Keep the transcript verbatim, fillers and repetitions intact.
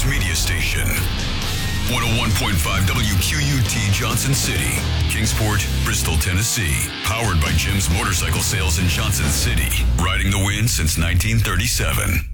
News Media Station. one oh one point five W Q U T Johnson City, Kingsport, Bristol, Tennessee. Powered by Jim's Motorcycle Sales in Johnson City. Riding the wind since nineteen thirty-seven.